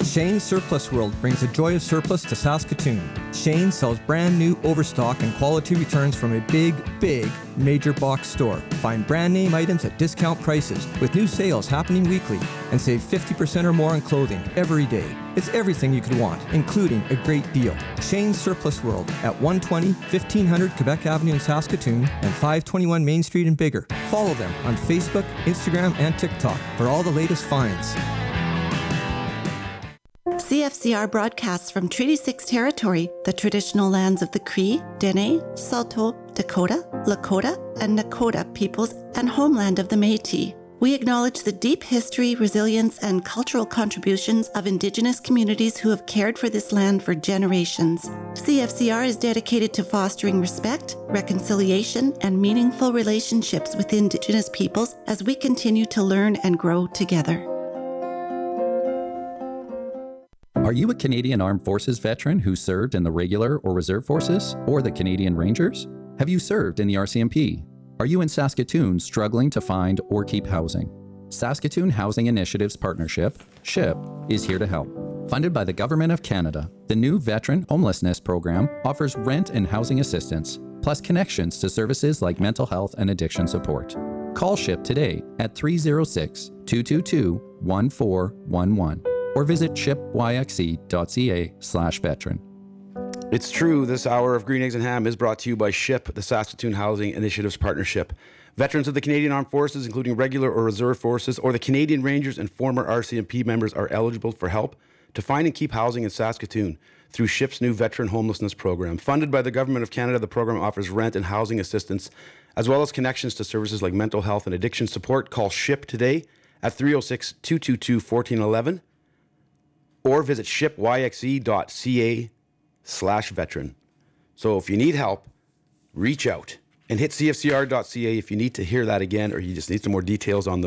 Shane's Surplus World brings the joy of surplus to Saskatoon. Shane sells brand new overstock and quality returns from a big major box store. Find brand name items at discount prices with new sales happening weekly and save 50% or more on clothing every day. It's everything you could want, including a great deal. Shane's Surplus World at 120 1500 Quebec Avenue in Saskatoon and 521 Main Street in Bigger. Follow them on Facebook, Instagram, and TikTok for all the latest finds. CFCR broadcasts from Treaty 6 territory, the traditional lands of the Cree, Dene, Saulteaux, Dakota, Lakota, and Nakota peoples, and homeland of the Métis. We acknowledge the deep history, resilience, and cultural contributions of Indigenous communities who have cared for this land for generations. CFCR is dedicated to fostering respect, reconciliation, and meaningful relationships with Indigenous peoples as we continue to learn and grow together. Are you a Canadian Armed Forces veteran who served in the regular or reserve forces or the Canadian Rangers? Have you served in the RCMP? Are you in Saskatoon struggling to find or keep housing? Saskatoon Housing Initiatives Partnership, SHIP, is here to help. Funded by the Government of Canada, the new Veteran Homelessness Program offers rent and housing assistance, plus connections to services like mental health and addiction support. Call SHIP today at 306-222-1411 or visit shipyxe.ca/veteran. It's true, this hour of Green Eggs and Ham is brought to you by SHIP, the Saskatoon Housing Initiatives Partnership. Veterans of the Canadian Armed Forces, including regular or reserve forces, or the Canadian Rangers and former RCMP members are eligible for help to find and keep housing in Saskatoon through SHIP's new Veteran Homelessness Program. Funded by the Government of Canada, the program offers rent and housing assistance, as well as connections to services like mental health and addiction support. Call SHIP today at 306-222-1411 or visit shipyxe.ca/veteran. So if you need help, reach out and hit cfcr.ca if you need to hear that again, or you just need some more details on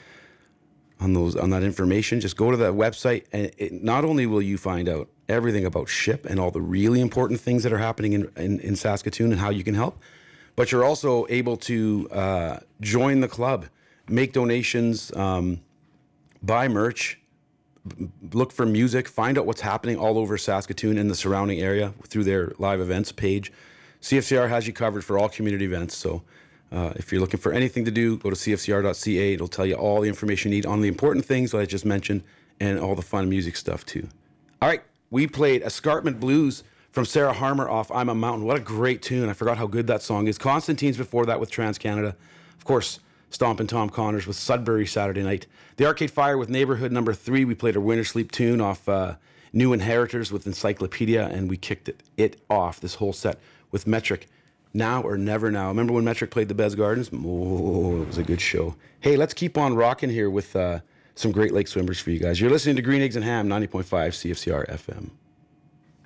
that information. Just go to that website, and not only will you find out everything about SHIP and all the really important things that are happening in Saskatoon and how you can help, but you're also able to join the club, make donations, buy merch, look for music, find out what's happening all over Saskatoon and the surrounding area through their live events page. CFCR has you covered for all community events. So if you're looking for anything to do, go to cfcr.ca. It'll tell you all the information you need on the important things that I just mentioned and all the fun music stuff too. All right, we played Escarpment Blues from Sarah Harmer off I'm a Mountain. What a great tune. I forgot how good that song is. Constantine's before that with TransCanada. Of course, Stompin' Tom Connors with Sudbury Saturday Night. The Arcade Fire with Neighborhood number 3. We played a Winter Sleep tune off New Inheritors with Encyclopedia, and we kicked it off, this whole set, with Metric, Now or Never Now. Remember when Metric played the Bez Gardens? Oh, it was a good show. Hey, let's keep on rocking here with some Great Lake Swimmers for you guys. You're listening to Green Eggs and Ham, 90.5 CFCR FM.